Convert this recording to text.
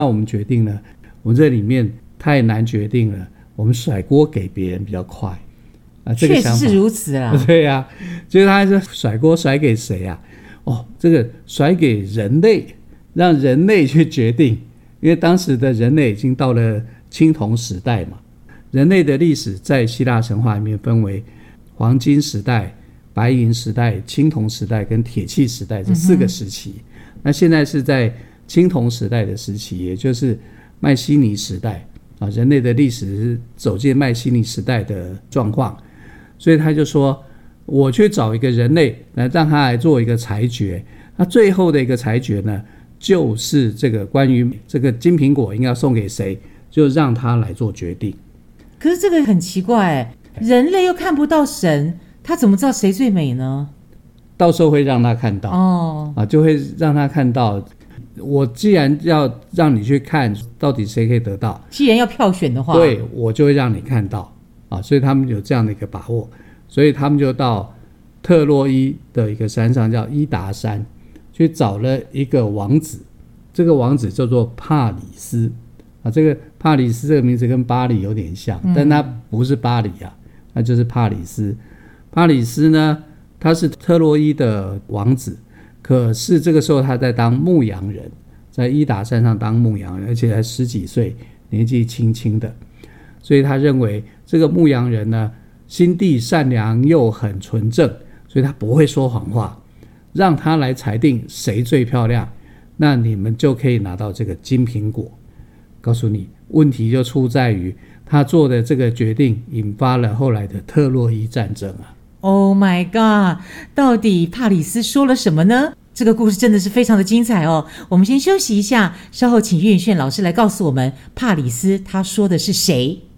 那我们决定了，我们这里面太难决定了，我们甩锅给别人比较快这个想法确实是如此啦。 对啊，就是他是甩锅甩给谁啊？这个甩给人类，让人类去决定，因为当时的人类已经到了青铜时代嘛。人类的历史在希腊神话里面分为黄金时代、白银时代、青铜时代跟铁器时代这4个时期。那现在是在青铜时代的时期，也就是迈锡尼时代人类的历史是走进迈锡尼时代的状况。所以他就说，我去找一个人类来让他来做一个裁决，那最后的一个裁决呢，就是这个关于这个金苹果应该送给谁，就让他来做决定。 可是这个很奇怪，人类又看不到神，他怎么知道谁最美呢？ 到时候会让他看到就会让他看到，我既然要让你去看到底谁可以得到， 既然要票选的话， 对，我就会让你看到所以他们有这样的一个把握，所以他们就到特洛伊的一个山上叫伊达山，去找了一个王子，这个王子叫做帕里斯这个帕里斯这个名字跟巴黎有点像，但他不是巴黎那就是帕里斯。帕里斯呢，他是特洛伊的王子，可是这个时候他在当牧羊人，在伊达山上当牧羊人，而且才10几岁，年纪轻轻的。所以他认为这个牧羊人呢，心地善良又很纯正，所以他不会说谎话，让他来裁定谁最漂亮，那你们就可以拿到这个金苹果。告诉你，问题就出在于他做的这个决定引发了后来的特洛伊战争 Oh my god， 到底帕里斯说了什么呢？这个故事真的是非常的精彩我们先休息一下，稍后请岳宇炫老师来告诉我们帕里斯他说的是谁。